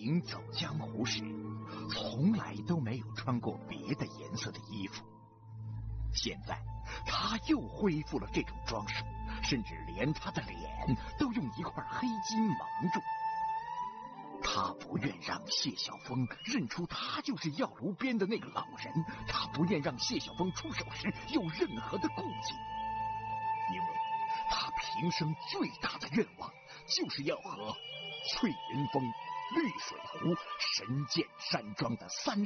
行走江湖时，从来都没有穿过别的颜色的衣服。现在，他又恢复了这种装束，甚至连他的脸都用一块黑金蒙住。他不愿让谢晓峰认出他就是药炉边的那个老人，他不愿让谢晓峰出手时有任何的顾忌，因为他平生最大的愿望就是要和翠云峰、绿水湖、神剑山庄的